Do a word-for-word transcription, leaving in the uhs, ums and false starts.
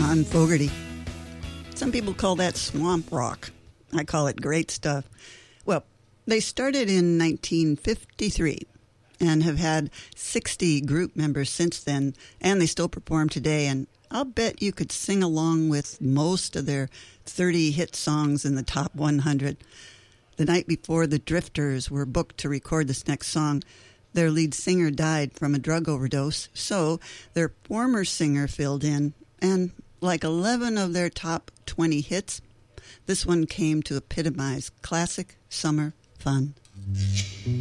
John Fogerty. Some people call that swamp rock. I call it great stuff. Well, they started in nineteen fifty-three and have had sixty group members since then, and they still perform today, and I'll bet you could sing along with most of their thirty hit songs in the top one hundred. The night before the Drifters were booked to record this next song, their lead singer died from a drug overdose, so their former singer filled in, and like eleven of their top twenty hits, this one came to epitomize classic summer fun.